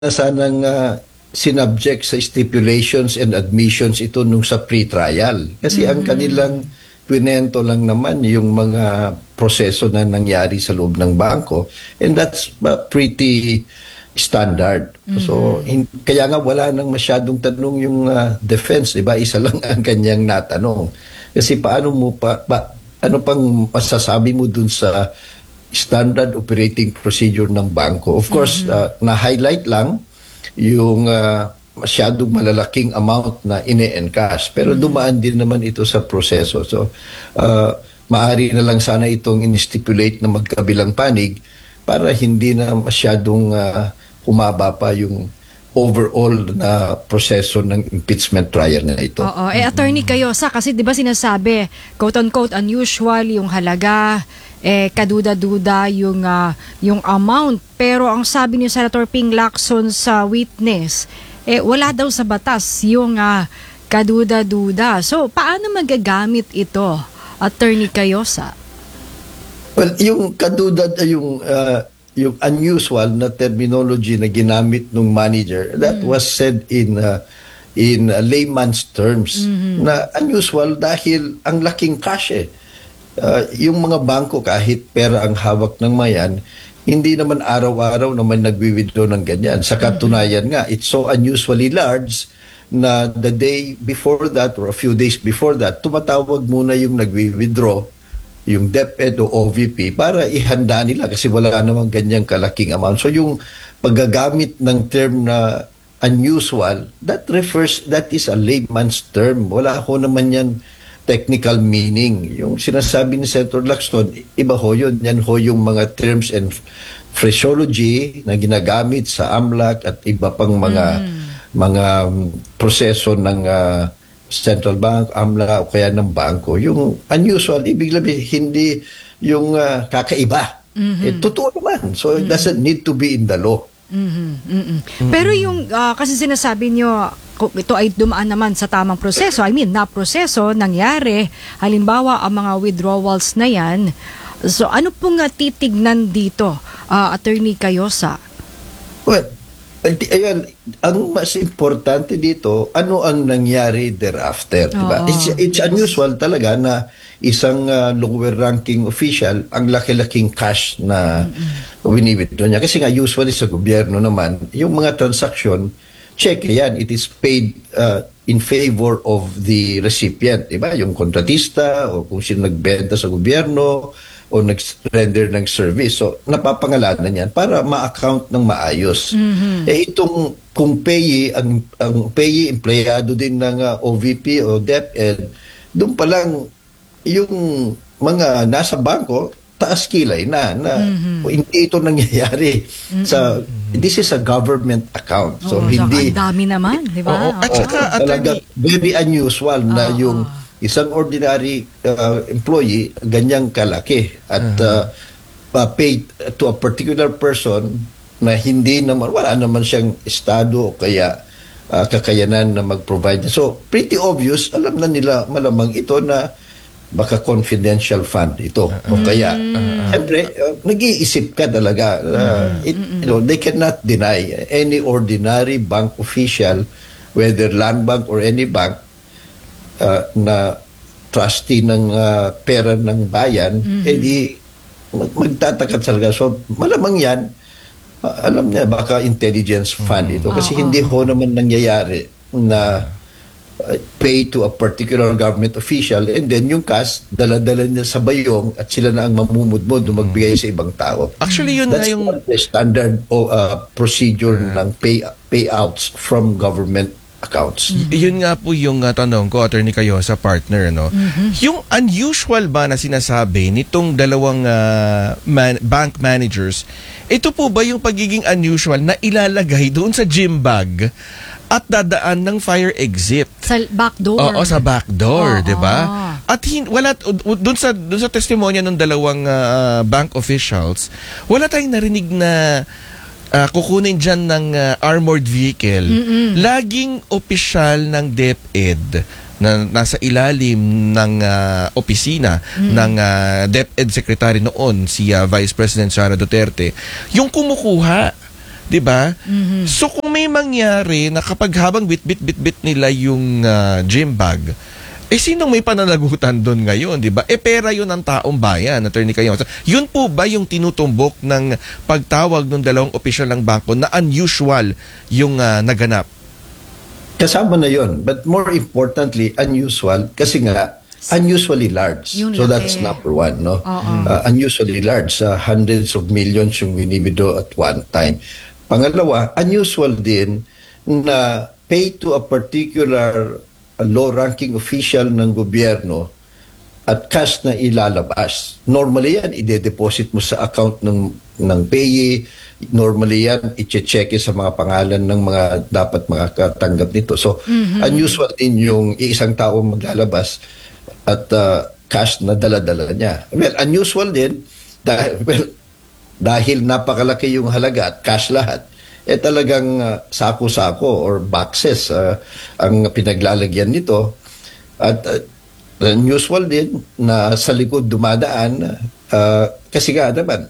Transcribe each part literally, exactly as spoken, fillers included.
na sanang uh, sinubject sa stipulations and admissions ito nung sa pre-trial. Kasi mm-hmm. ang kanilang kwento lang naman yung mga proseso na nangyari sa loob ng bangko. And that's uh, pretty standard. Mm-hmm. So, in, kaya nga wala nang masyadong tanong yung uh, defense, di ba? Isa lang ang kanyang natanong. Kasi paano mo pa, pa ano pang masasabi mo dun sa standard operating procedure ng bangko? Of course, mm-hmm. uh, na-highlight lang yung uh, masyadong malalaking amount na ine-encash. Pero mm-hmm. dumaan din naman ito sa proseso. So, uh, maaari na lang sana itong in-stipulate na magkabilang panig para hindi na masyadong uh, humaba pa yung overall na proseso ng impeachment trial na ito. Oo. Eh, Attorney Cayosa, kasi di ba sinasabi, quote-unquote, unusual yung halaga, eh, kaduda-duda yung, uh, yung amount. Pero ang sabi ni Senator Ping Lacson sa witness, eh, wala daw sa batas yung uh, kaduda-duda. So, paano magagamit ito, Attorney Cayosa? Well, yung kaduda, yung... Uh, yung unusual na terminology na ginamit ng manager, that mm. was said in uh, in uh, layman's terms, mm-hmm. na unusual dahil ang laking cash eh. Uh, yung mga bangko kahit pera ang hawak ng mayan, hindi naman araw-araw naman nagwi-withdraw ng ganyan. Sa katunayan nga, it's so unusually large na the day before that or a few days before that, tumatawag muna yung nagwi-withdraw, yung DepEd o O V P para ihanda nila kasi wala namang ganyang kalaking amount. So yung paggagamit ng term na unusual, that refers, that is a layman's term. Wala ho naman yan technical meaning. Yung sinasabi ni Senator Lacson, iba ho yun. Yan ho yung mga terms and phraseology na ginagamit sa AMLAC at iba pang mga mm. mga proseso ng uh, Central Bank, AMLA o kaya ng bangko. Yung unusual, ibig sabihin, hindi yung uh, kakaiba. Mm-hmm. Eh, totoo naman. So, it doesn't need to be in the law. Mm-hmm. Mm-hmm. Pero yung, uh, kasi sinasabi nyo, ito ay dumaan naman sa tamang proseso. I mean, na proseso, nangyari. Halimbawa, ang mga withdrawals na yan. So, ano pong uh, titignan dito, uh, Attorney Cayosa? Well, ayan, ang mas importante dito, ano ang nangyari thereafter, di ba? It's, it's unusual talaga na isang uh, lower ranking official, ang laki-laking cash na mm-hmm. wini-withdraw niya. Kasi nga usually sa gobyerno naman, yung mga transaction, check yan, it is paid uh, in favor of the recipient, di ba? Yung kontratista o kung sino nagbenta sa gobyerno o nag-render ng service. So, napapangalanan yan para ma-account ng maayos. Mm-hmm. Eh, itong kung payee, ang, ang payee, empleyado din ng uh, O V P o DepEd, doon pa lang yung mga nasa bangko, taas kilay na, na mm-hmm. hindi ito nangyayari. Mm-hmm. Sa, this is a government account. So, oh, hindi... So, ang dami naman, di ba? Oh, at saka, oh, talaga, very unusual oh, na yung oh. isang ordinary uh, employee, ganyang kalaki at uh, uh, paid to a particular person na hindi naman, wala naman siyang estado o kaya uh, kakayanan na mag-provide. So, pretty obvious, alam na nila malamang ito na baka confidential fund ito. O kaya, uh, siyempre, uh, nag-iisip ka talaga. Uh, it, you know, they cannot deny any ordinary bank official, whether land bank or any bank, Uh, na trustee ng uh, pera ng bayan, mm-hmm. eh di mag magtataka talaga. So, malamang yan, uh, alam niya, baka intelligence fund ito. Kasi uh-huh. hindi ho naman nangyayari na uh, pay to a particular government official and then yung cash, dala-dala niya sa bayong at sila na ang mamumudmod na magbigay sa ibang tao. Actually, yun That's na yung... the standard uh, procedure uh-huh. ng pay, payouts from government accounts. Mm-hmm. Yun nga po yung uh, tanong ko, Attorney Cayosa, partner, no? Mm-hmm. Yung unusual ba na sinasabi nitong dalawang uh, man, bank managers, ito po ba yung pagiging unusual na ilalagay doon sa gym bag at dadaan ng fire exit? Sa back door. Oo, sa back door, di ba? At hin- wala, doon sa, doon sa testimonya ng dalawang uh, bank officials, wala tayong narinig na Uh, kukunin dyan ng uh, armored vehicle. Mm-mm. Laging opisyal ng DepEd na nasa ilalim ng uh, opisina mm. ng uh, DepEd Secretary noon, si uh, Vice President Sara Duterte, yung kumukuha 'Di ba? Mhm. So kung may mangyari na kapag habang bit-bit-bit-bit nila yung ah, gym bag, eh sinong may pananagutan doon ngayon, 'di ba? Eh pera 'yun ng taong bayan, Attorney Kayo. Yun po ba yung tinutumbok ng pagtawag ng dalawang opisyal ng bangko na unusual yung ah, naganap? Kasama na yon, but more importantly, unusual kasi nga unusually large. Yung So laki. that's number one, no? Oo. Uh, unusually large, uh, hundreds of millions yung winibido at one time. Pangalawa, unusual din na pay to a particular uh, low-ranking official ng gobyerno at cash na ilalabas. Normally yan, ide-deposit mo sa account ng ng payee. Normally yan, i-check sa mga pangalan ng mga dapat makakatanggap nito. So, unusual din yung isang tao maglalabas at uh, cash na dala-dala niya. Well, unusual din dahil, well, dahil napakalaki yung halaga at cash lahat, eh talagang uh, sako-sako or boxes uh, ang pinaglalagyan nito. At uh, unusual din na sa likod dumadaan uh, kasi nga naman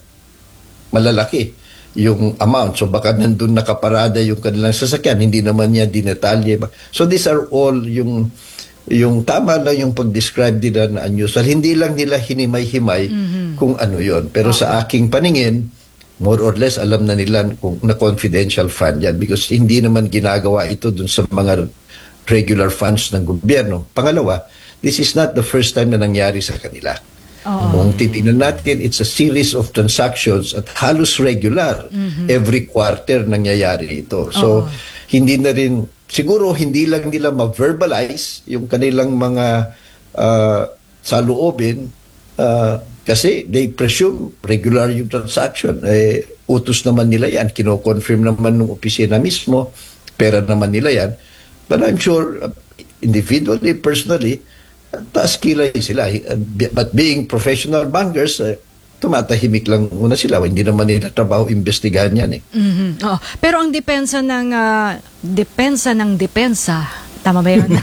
malalaki yung amount. So baka nandun nakaparada yung kanilang sasakyan, hindi naman niya dinetalye. So these are all yung yung tama lang yung pag-describe nila na unusual. Hindi lang nila hinimay-himay mm-hmm. kung ano yon. Pero okay. sa aking paningin, more or less alam na nila kung na confidential fund yan because hindi naman ginagawa ito dun sa mga regular funds ng gobyerno. Pangalawa, this is not the first time na nangyari sa kanila. Oh. Kung titignan natin, it's a series of transactions at halos regular. Mm-hmm. Every quarter nangyayari ito. So, oh. hindi na rin, siguro hindi lang nila ma-verbalize yung kanilang mga uh, saloobin uh, kasi they presume regular yung transaction. Eh, utos naman nila yan. Kino-confirm naman ng opisina mismo. Pera naman nila yan. But I'm sure, uh, individually, personally, taas kilay sila. But being professional bankers, uh, tumatahimik lang muna sila. Hindi naman nila trabaho investigahan yan eh. Mm-hmm. Oh, pero ang depensa ng uh, depensa ng depensa, tama ba yun?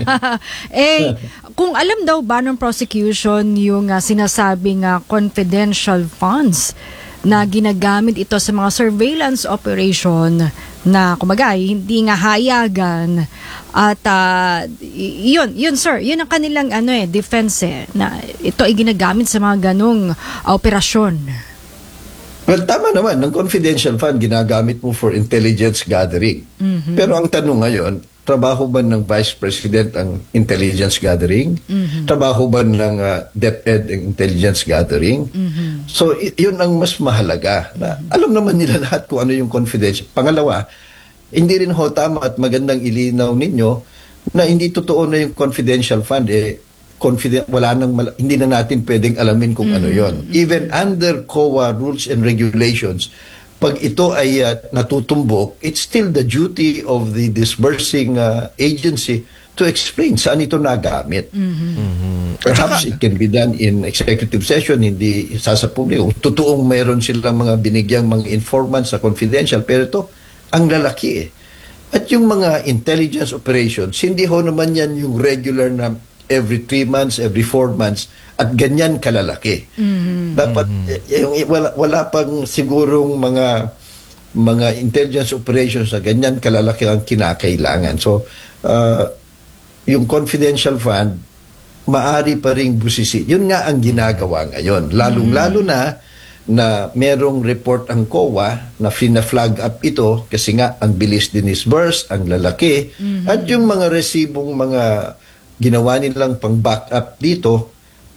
eh, kung alam daw ba ng prosecution yung uh, sinasabing uh, confidential funds na ginagamit ito sa mga surveillance operation na kumagay, hindi nga hayagan at uh, y- yun, yun sir, yun ang kanilang ano eh, defense eh, na ito ay ginagamit sa mga ganong uh, operasyon. Well, tama naman, ng confidential fund ginagamit mo for intelligence gathering. Mm-hmm. Pero ang tanong ngayon, trabaho ba ng Vice President ang intelligence gathering? Mm-hmm. Trabaho ba ng uh, DepEd ang intelligence gathering? Mm-hmm. So, y- yun ang mas mahalaga. Na alam naman nila lahat kung ano yung confidential. Pangalawa, hindi rin ho tama at magandang ilinaw ninyo na hindi totoo na yung confidential fund. Eh, confident, wala nang mal- hindi na natin pwedeng alamin kung mm-hmm. ano yon. Even under C O A rules and regulations, pag ito ay uh, natutumbok, it's still the duty of the disbursing uh, agency to explain saan ito nagamit. Mm-hmm. Mm-hmm. Perhaps it can be done in executive session, hindi isa sa publiko. Totoong mayroon silang mga binigyang mga informants sa confidential, pero ito, ang lalaki eh. At yung mga intelligence operations, hindi ho naman yan yung regular na every three months, every four months, at ganyan kalalaki. Mm-hmm. Dapat, mm-hmm. yung, wala, wala pang sigurong mga mga intelligence operations na ganyan kalalaki ang kinakailangan. So, uh, yung confidential fund, maari pa ring busisi. Yun nga ang ginagawa ngayon. Lalong-lalo na na merong report ang C O A na fina-flag up ito kasi nga ang bilis dinisburse, ang lalaki, mm-hmm. at yung mga resibong mga ginawa nilang pang backup dito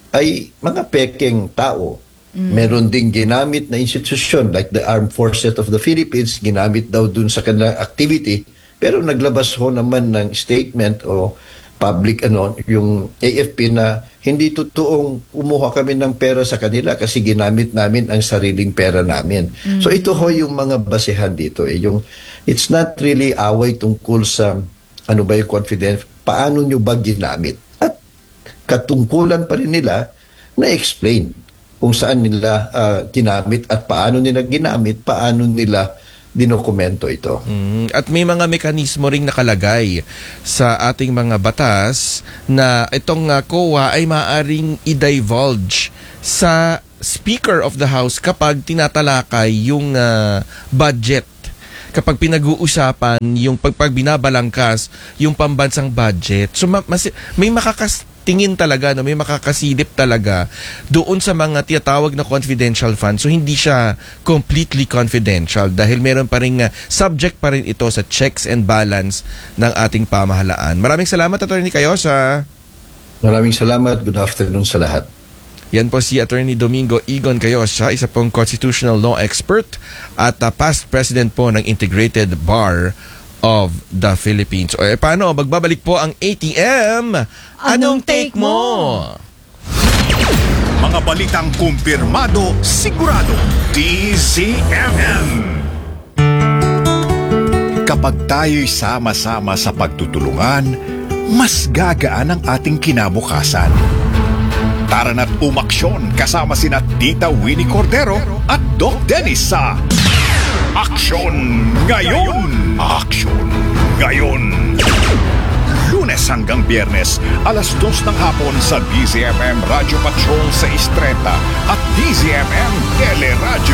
ay mga pekeng tao. Mm. Meron ding ginamit na institusyon like the Armed Forces of the Philippines, ginamit daw dun sa kanilang activity, pero naglabas ho naman ng statement o public ano, yung A F P na hindi totoong kumuha kami ng pera sa kanila kasi ginamit namin ang sariling pera namin. Mm. So ito ho yung mga basehan dito. Eh. Yung, it's not really away tungkol sa ano ba yung confidence, paano nyo ba ginamit? At katungkulan pa rin nila na explain kung saan nila uh, ginamit at paano nila ginamit, paano nila dinokumento ito. Mm, at may mga mekanismo ring nakalagay sa ating mga batas na itong uh, C O A ay maaaring i-divulge sa Speaker of the House kapag tinatalakay yung uh, budget kapag pinag-uusapan yung pagpag binabalangkas yung pambansang budget. So ma- mas, may makakastingin talaga, no? May makakasilip talaga doon sa mga tiyatawag na confidential funds. So hindi siya completely confidential dahil meron pa rin uh, subject pa rin ito sa checks and balance ng ating pamahalaan. Maraming salamat, Attorney Cayosa. Maraming salamat. Good afternoon sa lahat. Yan po si Attorney Domingo Igon Cayosa, isa pong constitutional law expert at uh, past president po ng Integrated Bar of the Philippines. O eh, paano? Magbabalik po ang A T M. Anong take mo? Mga balitang kumpirmado, sigurado. D Z M M. Kapag tayo'y sama-sama sa pagtutulungan, mas gagaan ang ating kinabukasan. Tara na't umaksyon kasama sina Tita Winnie Cordero at Doc Dennis sa Aksyon Ngayon! Aksyon Ngayon! Lunes hanggang Biyernes, alas dos ng hapon sa D Z M M Radio Patrol sa Istreta at D Z M M Teleradyo.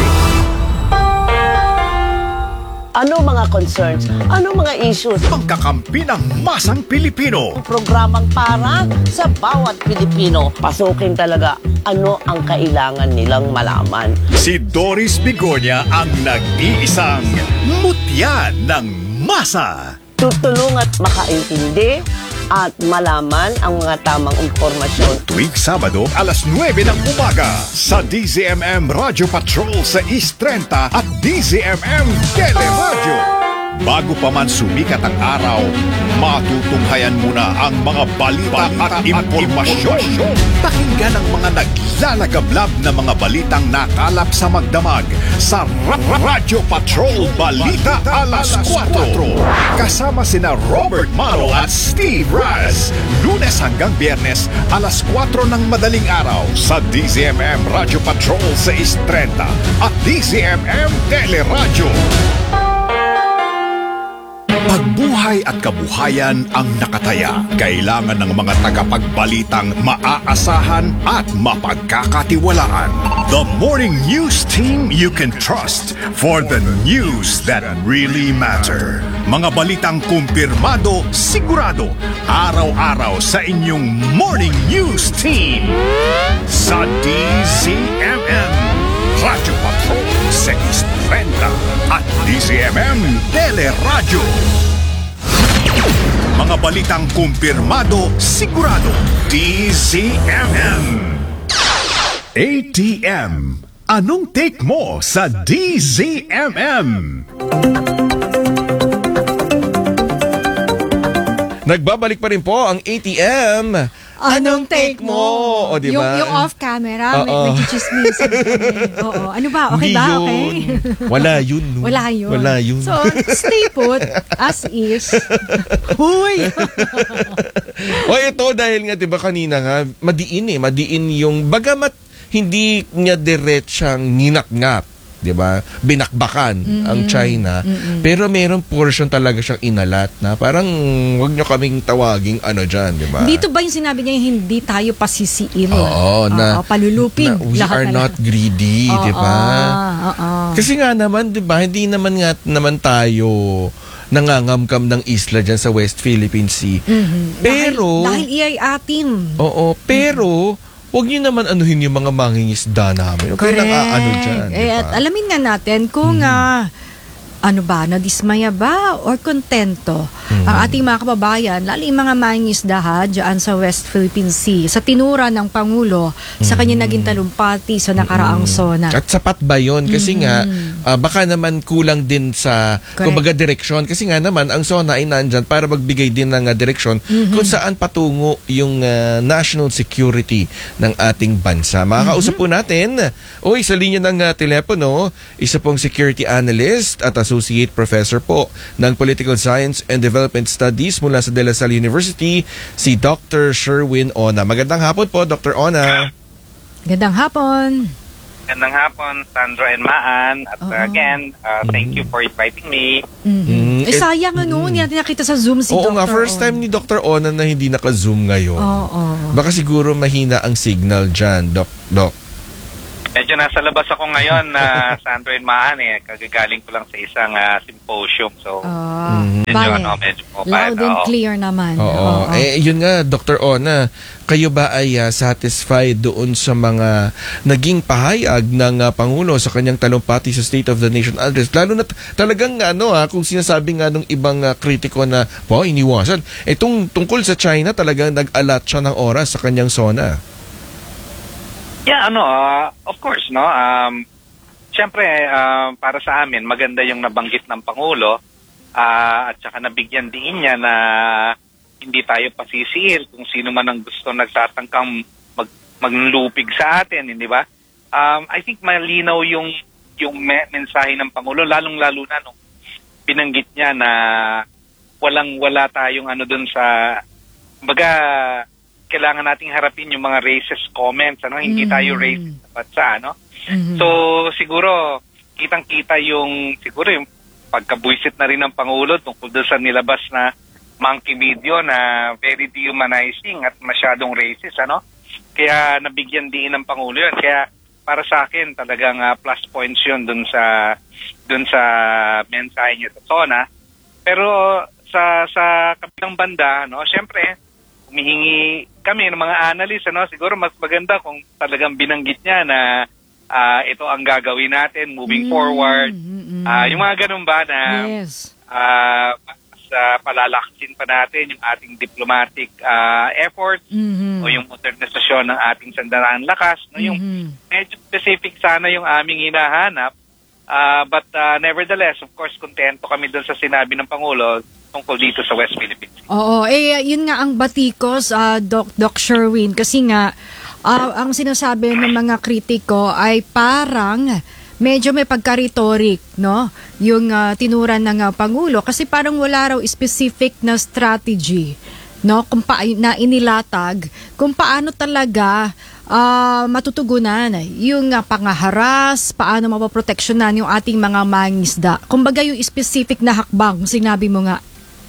Ano mga concerns? Ano mga issues? Pagkakampi ng masang Pilipino. Programang para sa bawat Pilipino. Pasukin talaga ano ang kailangan nilang malaman. Si Doris Bigonya ang nag-iisang mutya ng masa. Tutulong at makaintindi at malaman ang mga tamang impormasyon. Tuwing Sabado, alas nuwebe ng umaga sa D Z M M Radio Patrol sa East Trenta at D Z M M Teleradyo. Bago pa man sumikat ang araw, matutunghayan muna ang mga balita at impormasyon. Pakinggan ang mga naglalagablab na mga balitang nakalap sa magdamag sa Ra- Ra- Radio Patrol Balita Alas kwatro. Kasama sina Robert Maro at Steve Raz. Lunes hanggang Biyernes, alas kwatro ng madaling araw sa D Z M M Radio Patrol sa East Trenta at D Z M M Teleradyo. Pagbuhay at kabuhayan ang nakataya. Kailangan ng mga tagapagbalitang maaasahan at mapagkakatiwalaan. The Morning News Team you can trust for the news that really matter. Mga balitang kumpirmado, sigurado, araw-araw sa inyong Morning News Team. Sa D Z M M, Radio Patrol sa East Trenta at D Z M M Teleradyo. Mga balitang kumpirmado, sigurado. D Z M M. A T M. Anong take mo sa D Z M M? Nagbabalik pa rin po ang A T M. Anong take mo? O, di Yung, ba? yung off camera, may, Oo. may chichismisan kami. Oo. Ano ba? Okay Hindi ba? yun. Okay? Wala yun. No? Wala yun. Wala yun. So, stay put as is. Huy! O ito dahil nga 'di ba kanina nga madiin eh, madiin yung bagamat hindi niya diretsang ninakngap, 'di ba? Binakbakan Mm-mm. ang China, Mm-mm. pero merong portion talaga siyang inalat na parang wag niyo kaming tawaging ano diyan, 'di ba? Dito ba yung sinabi niya yung hindi tayo pasisiil? Oo, na, Oo, palulupin. na we Lahat are na not lang. greedy, Oo, 'di ba? oo. Kasi nga naman, 'di ba, hindi naman nga naman tayo nangangamkam ng isla dyan sa West Philippine Sea. Mhm. Pero dahil, dahil iyay atin. Oo, pero wag niyo naman anuhin yung mga mangingisda namin. Huwag kayo nang aano dyan. Eh, di at ba? alamin nga natin kung ah, ano ba, nadismaya ba or kontento ang ating mga kababayan, lalo yung mga mangingisda ha, dyan sa West Philippine Sea, sa tinura ng Pangulo sa kanyang naging talumpati sa nakaraang zona. At sapat ba yun? Kasi nga, ah, baka naman kulang din sa, Correct. kumbaga, direksyon. Kasi nga naman, ang SONA ay nandyan para magbigay din ng ah, direksyon kung saan patungo yung ah, national security ng ating bansa. Makakausap po natin, oy, sa linya ng ah, telepono, isa pong security analyst at associate professor po ng Political Science and Development Studies mula sa De La Salle University, si Doctor Sherwin Ona. Magandang hapon po, Doctor Ona. Gandang hapon. Magandang hapon, Sandro and Maan. At Oo. uh, again, uh, thank you for inviting me. Mhm. Mm, Eh, et- sayang ano, hindi natin nakita sa Zoom si Oo Doctor nga, first time On. ni Doctor Ona na hindi naka-zoom ngayon. Oo. Baka siguro mahina ang signal dyan, Doc. Doc. Medyo nasa labas ako ngayon na Sandro and Maan eh. Kagagaling ko lang sa isang ah, symposium. So, Ah, medyo, bale. ano, medyo mobile. Loud and Oo. clear naman. Oo. Oo. Eh, yun nga, Doctor Ona, kayo ba ay ah, satisfied doon sa mga naging pahayag ng ah, Pangulo sa kanyang talumpati sa State of the Nation address? Lalo na t- talagang ano ha, kung sinasabi nga ng ibang ah, kritiko na, po, iniwasan. Itong tungkol sa China, talagang nag-alat siya ng oras sa kanyang zona. Yeah, ano, ah, of course, no? Um, Siyempre, ah, para sa amin, maganda yung nabanggit ng Pangulo ah, at saka nabigyan din niya na hindi tayo pasisihir kung sino man ang gusto nagtatangkang mag, maglupig sa atin, hindi ba? Um, I think malinaw yung yung me- mensahe ng Pangulo, lalong-lalo na nung binanggit niya na walang-wala tayong ano dun sa, baga, kailangan nating harapin yung mga racist comments, ano? Hindi Mm. tayo racist sa bansa, ano? Mhm. So, siguro, kitang-kita yung, siguro yung pagkabuisit na rin ng Pangulo tungkol doon sa nilabas na monkey video na very dehumanizing at masyadong racist, ano? Kaya nabigyan din ng Pangulo yun. Kaya para sa akin, talagang ah, plus points yun doon sa, doon sa mensahe niya sa zona. Pero sa, sa kabilang banda, no, syempre, humihingi kami ng mga analyst, ano, siguro mas maganda kung talagang binanggit niya na ah, ito ang gagawin natin moving Mm, forward. mm, mm. Ah, yung mga ganun ba na Yes. ah, mas ah, palalakasin pa natin yung ating diplomatic ah, effort Mhm. o yung modernisasyon ng ating sandanaan lakas. No? Yung Mhm. medyo specific sana yung aming hinahanap. Ah, but ah, nevertheless, of course, kontento kami doon sa sinabi ng Pangulo tungkol dito sa West Philippines. Oo, eh yun nga ang batikos, ah, Doc, Doc Sherwin, kasi nga ah, ang sinasabi ng mga kritiko ay parang medyo may pagka-rhetoric, no? Yung ah, tinuran ng ah, Pangulo kasi parang wala raw specific na strategy, no? Kung pa, na inilatag kung paano talaga ah, matutugunan yung ah, pangaharas, paano mapoproteksyonan yung ating mga mangisda. Kumbaga yung specific na hakbang, sinabi mo nga.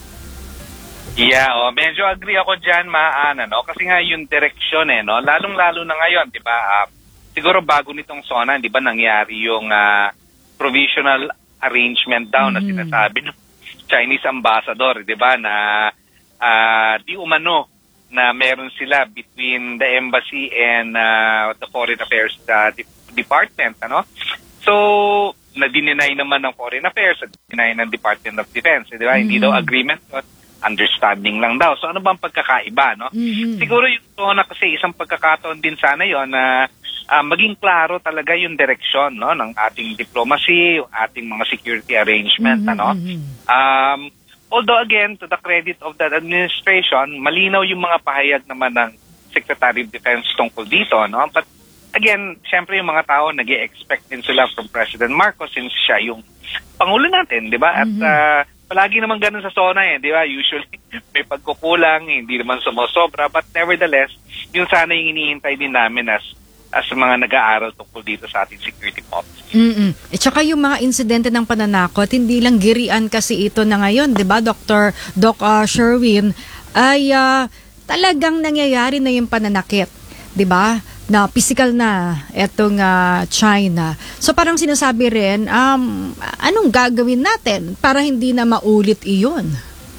Yeah, oh, medyo agree ako dyan, Maan, ano? Kasi nga yung direksyon, eh, no? Lalong-lalo na ngayon, di ba? Ah, siguro bago nitong zona, di ba, nangyari yung ah, provisional arrangement daw na sinasabi ng Chinese ambassador, di ba, na ah, di umano na meron sila between the embassy and ah, the Foreign Affairs ah, de- Department, ano? So, na-deny naman ng Foreign Affairs, na-deny ng Department of Defense, di ba? Hindi daw agreement, understanding lang daw. So ano bang pagkakaiba, no? Mhm. Siguro yung zona kasi isang pagkakataon din sana yon na ah, maging klaro talaga yung direksyon, no, ng ating diplomacy, yung ating mga security arrangement, Mhm, ano? mhm. Um, although again, to the credit of the administration, malinaw yung mga pahayag naman ng Secretary of Defense tungkol dito, no? But again, syempre yung mga tao nag-i-expect din sila from President Marcos since siya yung Pangulo natin, di ba? At ah, palagi naman ganun sa zona eh, di ba? Usually may pagkukulang, hindi naman sumosobra, but nevertheless, yun sana yung inihintay din namin as as mga nag-aaral tungkol dito sa ating security policy. Mm-mm. At saka yung mga insidente ng pananakot, hindi lang girian kasi ito na ngayon, di ba, Doctor Doc uh, Sherwin, ay uh, talagang nangyayari na yung pananakit, di ba? Na physical na etong uh, China. So parang sinasabi rin, um, anong gagawin natin para hindi na maulit iyon?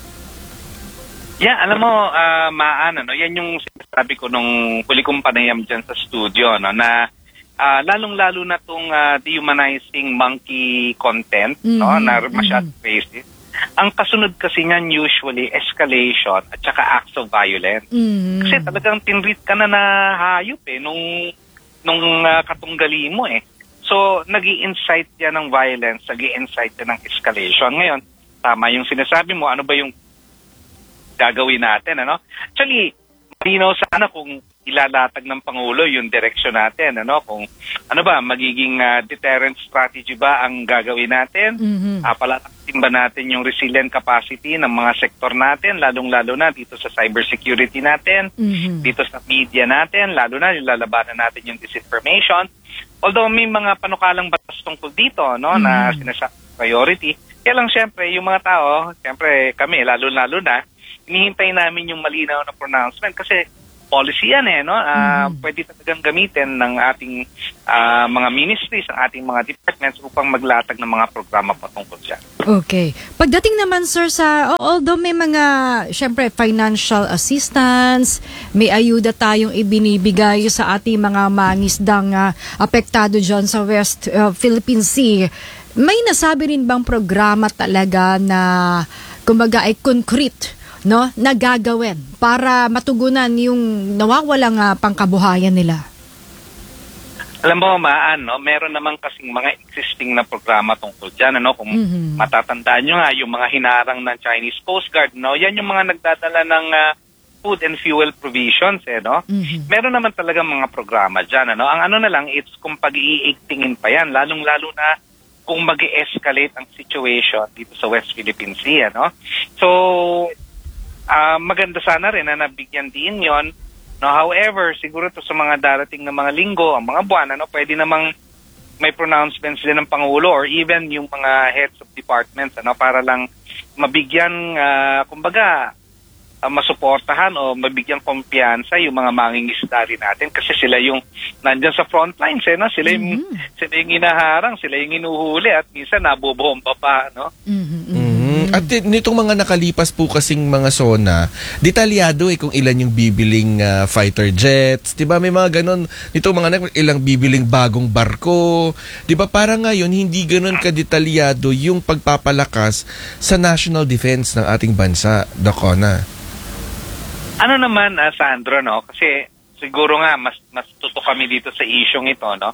Yeah, alam mo, uh, Maan, ano, yan yung sinasabi ko nung huli kong panayam dyan sa studio, no, na uh, lalong-lalo na itong uh, dehumanizing monkey content, Mhm, no, na mhm. masyadong racist. Ang kasunod kasi niyan usually escalation at saka acts of violence. Mm. Kasi talagang tinreat ka na na hayop eh, nung, nung uh, katunggali mo eh. So, nag-i-incite yan ng violence, nag-i-incite yan ng escalation. Ngayon, tama yung sinasabi mo, ano ba yung gagawin natin, ano? Actually, malinaw sana kung ilalatag ng Pangulo yung direksyon natin, ano? Kung ano ba, magiging uh, deterrent strategy ba ang gagawin natin? Mhm. Uh, palatakin ba natin yung resilient capacity ng mga sektor natin, lalong-lalo na dito sa cybersecurity natin, Mhm. dito sa media natin, lalo na yung lalabanan natin yung disinformation. Although may mga panukalang batas tungkol dito, no, na sinasabi priority. Kaya lang syempre, yung mga tao, syempre kami, lalo-lalo na, hinihintay namin yung malinaw na pronouncement kasi policy yan eh, no? Ah, pwede talagang gamitin ng ating ah, mga ministries, ng ating mga departments upang maglatag ng mga programa patungkol dyan. Okay. Pagdating naman, sir, sa, although may mga, syempre, financial assistance, may ayuda tayong ibinibigay sa ating mga mangisdang uh, apektado dyan sa West uh, Philippine Sea, may nasabi rin bang programa talaga na, kumbaga, ay concrete, no, na gagawin para matugunan yung nawawalang uh, pangkabuhayan nila? Alam mo, Maan, no, meron naman kasing mga existing na programa tungkol dyan. Ano? Kung Mhm. matatandaan nyo nga, yung mga hinarang ng Chinese Coast Guard, no, yan yung mga nagdadala ng ah, food and fuel provisions. Eh, no? Mhm. Meron naman talaga mga programa dyan. Ano? Ang ano na lang, it's kung pag-iigtingin pa yan, lalong-lalo na kung mag-escalate ang situation dito sa West Philippine Sea. Ano? So, ah, maganda sana rin na nabigyan din yon. No, however, siguro to sa mga darating na mga linggo, ang mga buwan, ano, pwede namang may pronouncements din ng Pangulo or even yung mga heads of departments, ano, para lang mabigyan, ah, kumbaga, ah, masuportahan o mabigyan kumpiyansa yung mga mangingisda rin natin kasi sila yung nandyan sa front lines, eh, no? Sila yung, sila yung inaharang, sila yung inuhuli at minsan nabobomba pa, no? Mhm. Mhm. At di- nitong mga nakalipas po kasing mga SONA, detalyado eh kung ilan yung bibiling ah, fighter jets, 'di ba? May mga ganon nitong mga nak- ilang bibiling bagong barko, 'di ba? Para ngayon hindi ganon kadetalyado yung pagpapalakas sa national defense ng ating bansa, Dokona. Ano naman, ah, Sandro, no? Kasi siguro nga mas mas tutok kami dito sa isyong ito, no?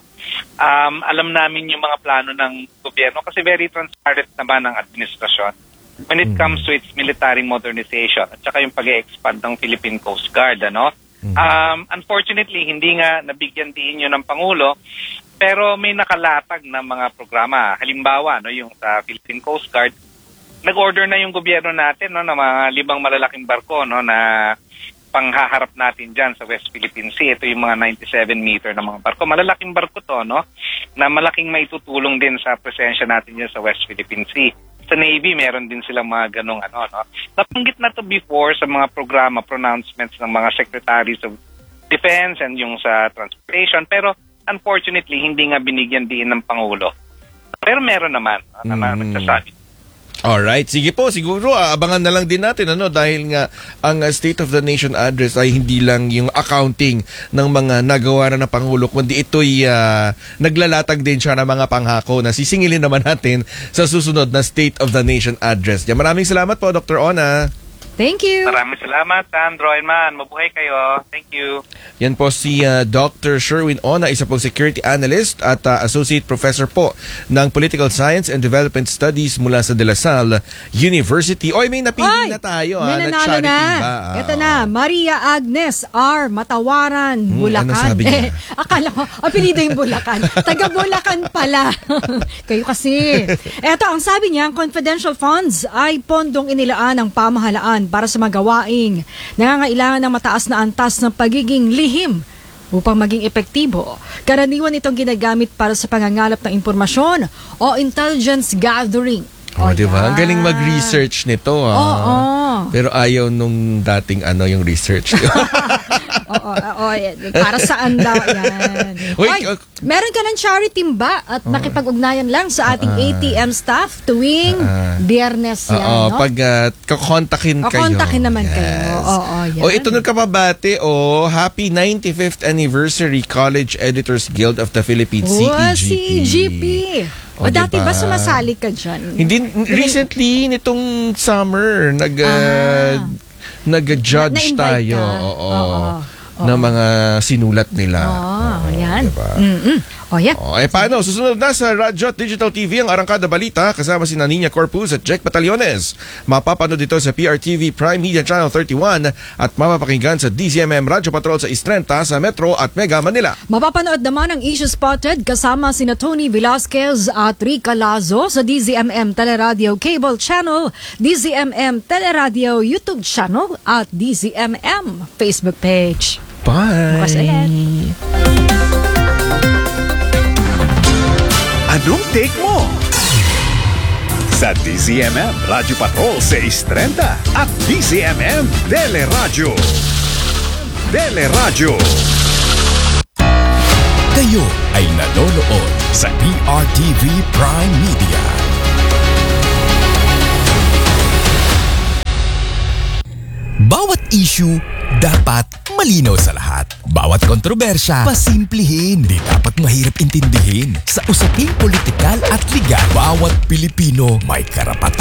Um, alam namin yung mga plano ng gobyerno kasi very transparent naman ang administrasyon when it comes to its military modernization at saka yung pag-expand ng Philippine Coast Guard, ano? Um, unfortunately, hindi nga nabigyan din yun ng Pangulo, pero may nakalatag na mga programa. Halimbawa, no, yung sa Philippine Coast Guard, nag-order na yung gobyerno natin, no, ng mga limang malalaking barko, no, na panghaharap natin dyan sa West Philippine Sea. Ito yung mga ninety-seven meter na mga barko. Malalaking barko to, no, na malaking maitutulong din sa presensya natin dyan sa West Philippine Sea. Sa Navy, meron din silang mga ganong ano, no. Nabanggit na to before sa mga programa, pronouncements ng mga secretaries of defense and yung sa transportation, pero unfortunately, hindi nga binigyan din ng Pangulo. Pero meron naman, no, na Mm. nagsasabi. Alright, sige po, siguro ah, abangan na lang din natin ano dahil nga ang ah, State of the Nation address ay hindi lang yung accounting ng mga nagawa na ng Pangulo, kundi ito'y ah, naglalatag din siya ng mga panghako na sisingilin naman natin sa susunod na State of the Nation address. Yan, maraming salamat po, Doctor Ona. Thank you. Maraming salamat, Sandro and Man. Mabuhay kayo. Thank you. Yan po si uh, Doctor Sherwin Ona, isa pong security analyst at uh, associate professor po ng Political Science and Development Studies mula sa De La Salle University. Oy, may napili Ay, na tayo may ha, na nanalo charity na. ba? Ah, Ito oo. na, Maria Agnes R. Matawaran, Bulacan. ano sabi niya? Eh, akala ko, apelido yung Bulacan. Taga Bulacan pala. Kayo kasi. Ito, ang sabi niya, ang confidential funds ay pondong inilaan ng pamahalaan para sa magawaing nangangailangan ng mataas na antas ng pagiging lihim upang maging epektibo. Karaniwan itong ginagamit para sa pangangalap ng impormasyon o intelligence gathering. Oh, di ba? yan. Ang galing mag-research nito. Ah. Oo. Pero ayaw nung dating ano yung research. Oo, oo, eh, para saan daw yan? Wait, Oy, uh, meron ka ng charity ba at nakipag-ugnayan lang sa ating A T M staff tuwing Ah. Biyernes yan, Oo, no? pag uh, kakontakin O, kayo. kontakin naman kayo. Oo, yan. O, ito nagkapabate, o, happy ninety-fifth anniversary College Editors Guild of the Philippines, C E G P. Oh, C E G P. O, O, dati diba? ba sumasali ka dyan? Hindi, recently, nitong summer, nag, uh, Ah. nag-judge Na- na-invite tayo. ka? Oo. Oo. ng mga sinulat nila. Oh, Oo, yan. diba? Mm-mm. O, yan. Oh, eh paano? Susunod na sa Radyo at Digital T V ang Arangkada Balita kasama si Naninia Corpus at Jack Batallones. Mapapanood dito sa P R T V Prime Media Channel thirty-one at mapapakinggan sa D Z M M Radyo Patrol sa Istrenta sa Metro at Mega Manila. Mapapanood naman ang Issue Spotted kasama sina Tony Velasquez at Rica Lazo sa D Z M M Teleradio Cable Channel, D Z M M Teleradio YouTube Channel at D Z M M Facebook page. Bye! Bukas ulit. Anong take mo? Sa D Z M M Radyo Patrol sa Istrenta at D Z M M Teleradio. Teleradyo. Kayo ay nanonood sa D R T V Prime Media. Bawat issue dapat malinaw sa lahat. Bawat kontrobersya, pasimplihin. Di dapat mahirap intindihin. Sa usaping politikal at legal, bawat Pilipino may karapatan